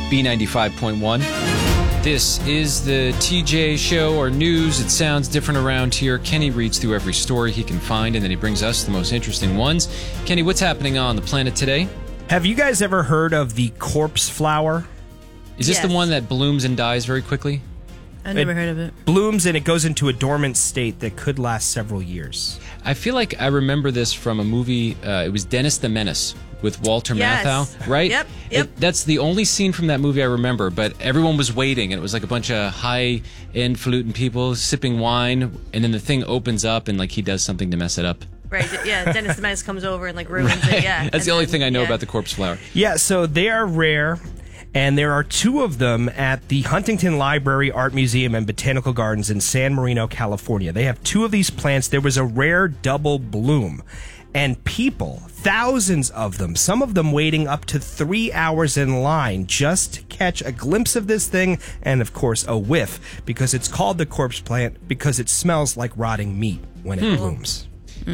B95.1. This is the TJ Show, or news. It sounds different around here. Kenny reads through every story he can find, and then he brings us the most interesting ones. Kenny, what's happening on the planet today? Have you guys ever heard of the corpse flower? Is this the one that blooms and dies very quickly? I never heard of it. Blooms and it goes into a dormant state that could last several years. I feel like I remember this from a movie. It was Dennis the Menace with Walter Matthau, right? Yep. That's the only scene from that movie I remember, but everyone was waiting, and it was like a bunch of high-end falutin people sipping wine, and then the thing opens up, and like he does something to mess it up. Right, yeah, Dennis the Menace comes over and like ruins it, yeah. That's the only thing I know about the corpse flower. Yeah, so they are rare. And there are two of them at the Huntington Library, Art Museum, and Botanical Gardens in San Marino, California. They have two of these plants. There was a rare double bloom. And people, thousands of them, some of them waiting up to 3 hours in line just to catch a glimpse of this thing and, of course, a whiff, because it's called the corpse plant because it smells like rotting meat when it blooms.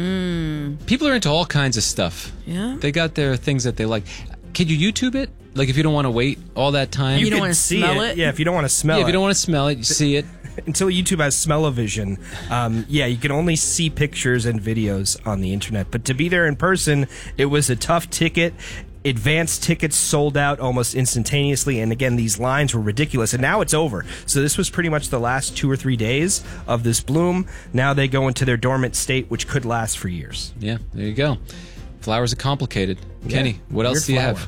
People are into all kinds of stuff. Yeah. They got their things that they like. Can you YouTube it? Like if you don't want to wait all that time? You don't can want to see smell it? Yeah, if you don't want to smell if you don't want to smell it, you see it. Until YouTube has smell-o-vision, you can only see pictures and videos on the internet. But to be there in person, it was a tough ticket. Advanced tickets sold out almost instantaneously, and again, these lines were ridiculous, and now it's over. So this was pretty much the last 2 or 3 days of this bloom. Now they go into their dormant state, which could last for years. Yeah, there you go. Flowers are complicated. Kenny, what else do you have?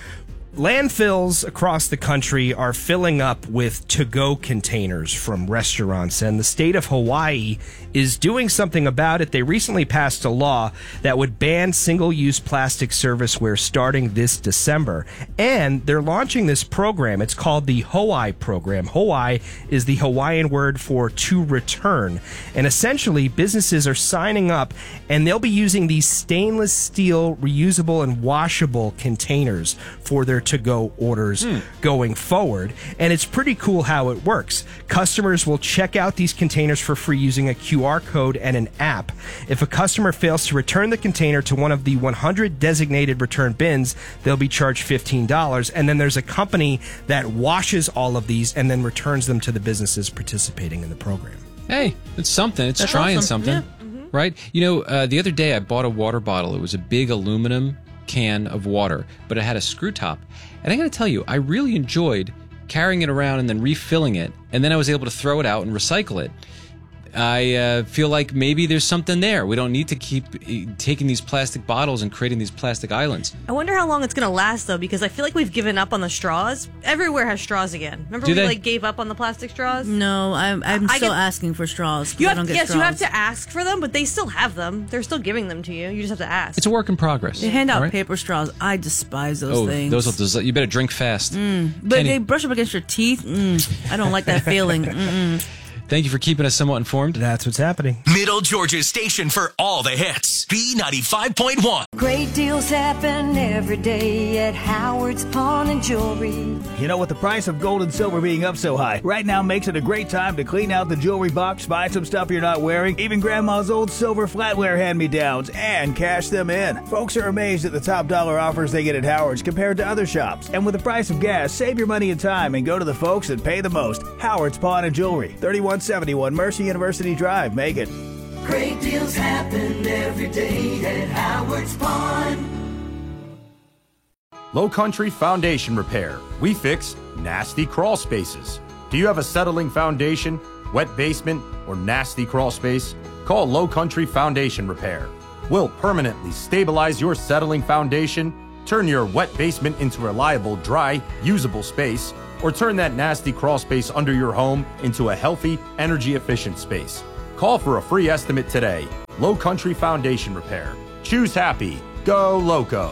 Landfills across the country are filling up with to-go containers from restaurants, and the state of Hawaii is doing something about it. They recently passed a law that would ban single-use plastic serviceware starting this December, and they're launching this program. It's called the Hawaii program. Hawaii is the Hawaiian word for to return, and essentially businesses are signing up, and they'll be using these stainless steel, reusable, and washable containers for their to-go orders going forward. And it's pretty cool how it works. Customers will check out these containers for free using a QR code and an app. If a customer fails to return the container to one of the 100 designated return bins, they'll be charged $15. And then there's a company that washes all of these and then returns them to the businesses participating in the program. Hey, it's something. It's trying something, Yeah. right? You know, the other day I bought a water bottle. It was a big aluminum can of water, but it had a screw top. And I got to tell you, I really enjoyed carrying it around and then refilling it, and then I was able to throw it out and recycle it. I feel like maybe there's something there. We don't need to keep taking these plastic bottles and creating these plastic islands. I wonder how long it's going to last, though, because I feel like we've given up on the straws. Everywhere has straws again. Remember we gave up on the plastic straws? No, I'm still asking for straws. You I have, don't get yes, straws. you have to ask for them, but they still have them. They're still giving them to you. You just have to ask. It's a work in progress. They hand out right? paper straws. I despise those things. Those you better drink fast. But they brush up against your teeth. I don't like that feeling. Thank you for keeping us somewhat informed. That's what's happening. Middle Georgia's station for all the hits. B95.1. Great deals happen every day at Howard's Pawn and Jewelry. You know, with the price of gold and silver being up so high, right now makes it a great time to clean out the jewelry box, buy some stuff you're not wearing, even grandma's old silver flatware hand-me-downs, and cash them in. Folks are amazed at the top dollar offers they get at Howard's compared to other shops. And with the price of gas, save your money and time and go to the folks that pay the most. Howard's Pawn and Jewelry, 3171 Mercer University Drive. Make it. Great deals happen every day at Howard's Pawn. Low Country Foundation Repair. We fix nasty crawl spaces. Do you have a settling foundation, wet basement, or nasty crawl space? Call Low Country Foundation Repair. We'll permanently stabilize your settling foundation, turn your wet basement into a reliable, dry, usable space, or turn that nasty crawl space under your home into a healthy, energy-efficient space. Call for a free estimate today. Low Country Foundation Repair. Choose happy. Go Loco.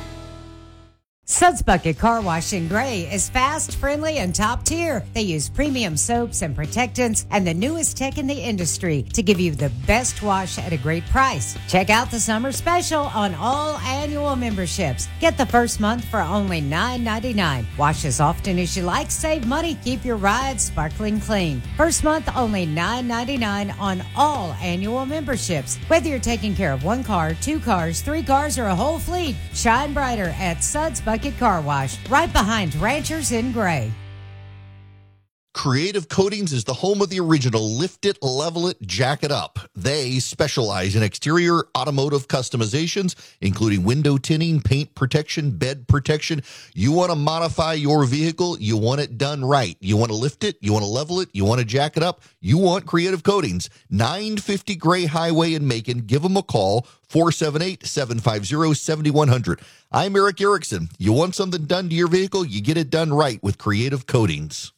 Suds Bucket Car Wash in Gray is fast, friendly, and top tier. They use premium soaps and protectants and the newest tech in the industry to give you the best wash at a great price. Check out the summer special on all annual memberships. Get the first month for only $9.99. Wash as often as you like, save money, keep your ride sparkling clean. First month only $9.99 on all annual memberships. Whether you're taking care of one car, two cars, three cars, or a whole fleet, shine brighter at Suds Bucket Bucket Car Wash, right behind Ranchers in Gray. Creative Coatings is the home of the original Lift It, Level It, Jack It Up. They specialize in exterior automotive customizations, including window tinting, paint protection, bed protection. You want to modify your vehicle, you want it done right. You want to lift it, you want to level it, you want to jack it up, you want Creative Coatings. 950 Gray Highway in Macon. Give them a call, 478-750-7100. I'm Eric Erickson. You want something done to your vehicle, you get it done right with Creative Coatings.